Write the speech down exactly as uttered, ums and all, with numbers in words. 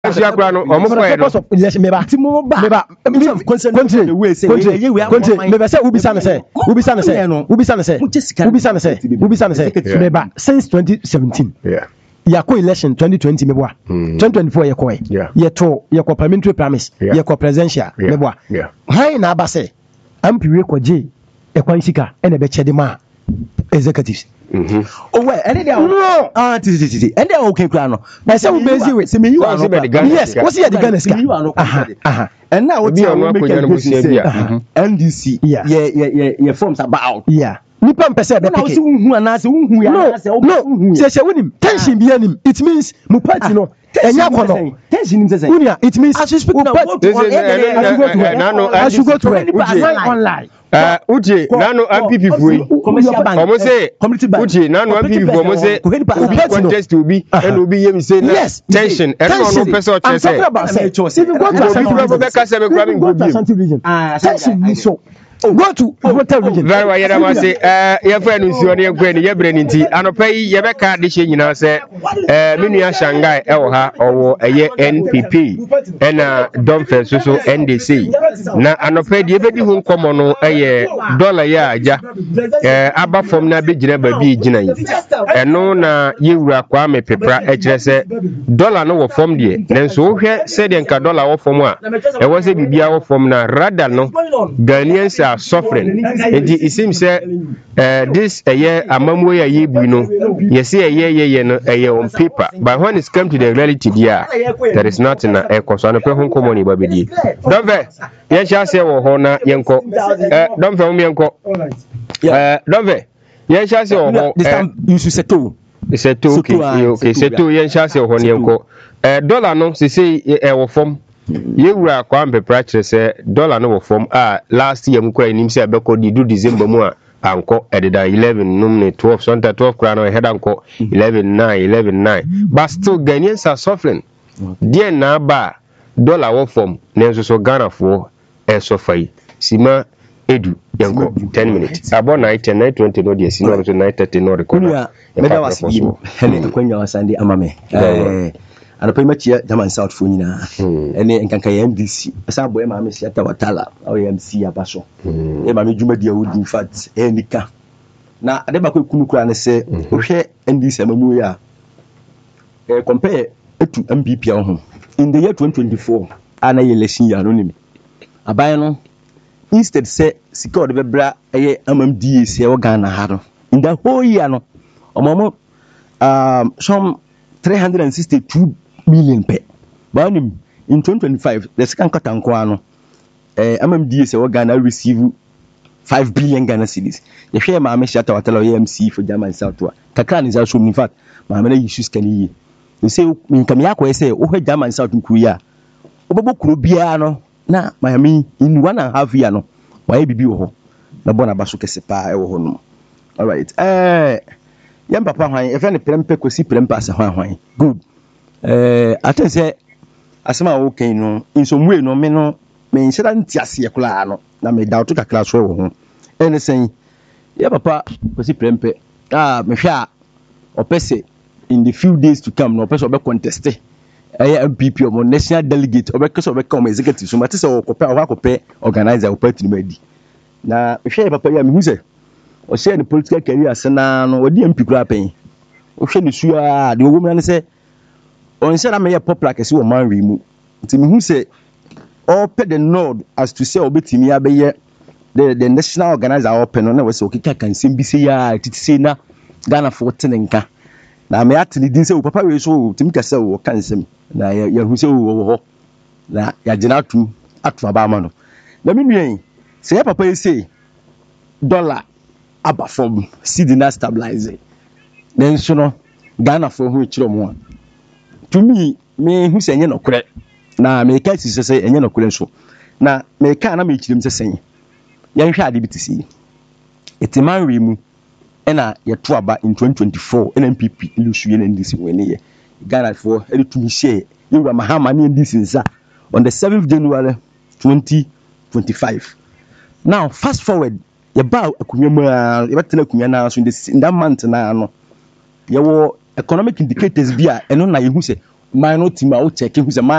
Asia Grano, almost Meba, Meba, continue, continue, Meba say Ubi Sana say, Ubi Sana say, Ubi Sana say, Ubi Sana say, Ubi Sana say, Meba, since twenty seventeen. Yeah. Yako election twenty twenty meboa twenty twenty-four yako e yeto yako parliamentary promise yako presidential meboa hai na abase M P we ko je e kwansika e na be chede ma executives mhm oh well any dey ah titi titi any dey okay kra no na say we bezi we say me you are yes what see the Ghana ska aha aha and now what you make N D C yeah yeah yeah forms about yeah nipa mpese be pick unhu anase unhu ya anase no se se wonim tension bi anim it means mu party no enya kono tension nim say unia it means as you speak now I should go to work online uh uche nano M P P fuyi omo say uche nano M P P omo say obi contest obi and obi yemi say na tension e no no person o say even go to Ashanti ah tension so go to hotel region very well yeda ma say eh ye fa no nsuo ne yenkwa ne yebre ne nti anopa yi ye be ka de hye nyina say eh menua Shanghai e wo ha owo eye N P P ena Domfe so so N D C na anopa de ye be di hu nkomo no eye dollar ya aja eh aba fom na be gina ba bi gina yi eno na yewura kwa me pepra e kire say dollar no wo fom de nenso wo hwe say de nka dollar wo fom a e wo say bibia wo fom na radar no Ghanaians are suffering. And it seems that uh, this a year amamu ya yebu no yes a year ye no a year on paper, but when it's come to the reality there there is nothing a concern pe hon komoni babedi don't ve ye sha say wo ho na yenko eh don't ve mo yenko eh don't ve ye sha say wo ho you should settle settle okay okay settle ye sha say wo ho yenko eh dollar no se say e wo form yewura kwa mpepra kire se dollar no wo form a last year mkwa enim se abeko di do December mu a anko ededa eleven num ne twelve sonta twelve kra no head anko eleven nine eleven nine but still Ghanaians are suffering there na ba dollar wo form nenso so Ghana for e suffer sima edu yanko ten minutes abo nine ten nine twenty no dey sino so nine thirty no record meda wasi hele akwanya wasande amame eh anopa imachia German South for nyina ene nkanka ya M D C asa boy ma me siata watala o M C abaso e ma me dwumadi awudi in fact e nika na ade ba ko kunu kura ne se ohwe N D C amamu ya e compare etu M P P ho in the year twenty twenty-four ana election ya no nimi aban no instead say sika ode bebra eye M M D A se wo Ghana ha no in the whole year no omomo um some three hundred sixty-two million pe but in twenty twenty-five the second quarter nko ano eh M M D A say we Ghana receive five billion Ghana cedis ye hwe ma me shata watala M C for German South wa kakra ni za so in fact ma me na issues kan yi they say nkam yakwa say wo hwe German South nkuru ya obebo kuro bia no na Miami in one and a half year no wa bibi wo ho na bona baso kese pa e wo ho no all right eh yam papa hwan e fe ne prempe kosi prempe asa hwan hwan good eh atense asema wo kan no insomwe no me no me nhyira ntiase ye kula no na me doubt kakra so wo ho ene sen ya papa kosi prempe ah me hwa opese in the few days to come no opese obe contest eh M P P o national delegate obe keso obe come executive so matese o kope o kope organizer o party no madi na me hwa papa ya me hu se o say the political career asena no odi M P kura pen o hwe ne sua de wo mu na se on say na me ye popular kese wo man wi mu nti me hu se open the node as to say obetimi abeye the the national organizer open no na we say okika kan sem bi se ya titi se na Ghana for tenenka na me atini din se o papa we so timi kase o kan sem na ya hu se o wo ho na ya gina atu atu aba ma no na me nuen se ya papa say dollar aba from seed na stabilize then so no Ghana for hu chiro mo to me me hu se enye no kure na me ka si se enye no kure so na me ka na me chirim se sen yan hwa ade bitisi etiman wi mu ena ye to aba in twenty twenty-four N P P ilusu ye na ndisi wene ye Ghana for e to mi share yura mahama ne ndisi nsa on the seventh January twenty twenty-five now fast forward ye ba akunya mu ye betena akunya na so in that month na no ye wo economic indicators bia eno na ye hu se man no team a wo check hu se